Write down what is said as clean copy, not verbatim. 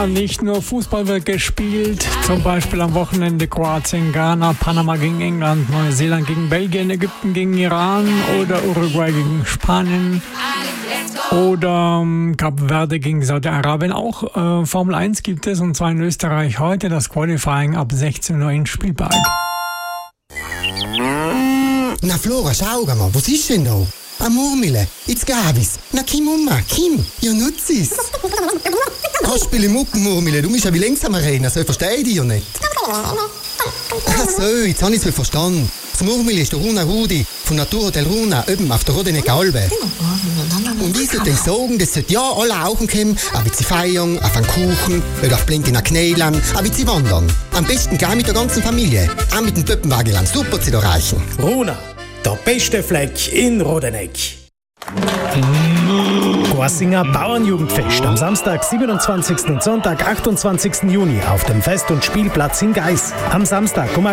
Nicht nur Fußball wird gespielt, zum Beispiel am Wochenende Kroatien, Ghana, Panama gegen England, Neuseeland gegen Belgien, Ägypten gegen Iran oder Uruguay gegen Spanien oder Kap Verde gegen Saudi-Arabien. Auch Formel 1 gibt es, und zwar in Österreich heute das Qualifying ab 16 Uhr in Spielberg. Na Flora, schau mal, was ist denn da? Ein Murmel, jetzt gab es. Na Kim, ja nutz es. Kasperle Muckenmurmel, du musst ja wie langsam reden, so verstehe ich dich ja nicht. Ach so, jetzt habe ich es verstanden. Das Murmel ist der Runa Rudi von Naturhotel Runa, oben auf der Rodenecker Albe. Und ich sollte sagen, das sollte ja alle auch kommen, ein bisschen feiern, auf einen Kuchen, oder auf Blinkiner Knädeln, ein bisschen wandern. Am besten gleich mit der ganzen Familie, auch mit dem Pöppenwagen lang, super zu erreichen. Runa, der beste Fleck in Rodeneck. Goassinger Bauernjugendfest am Samstag, 27. und Sonntag, 28. Juni auf dem Fest- und Spielplatz in Geis. Am Samstag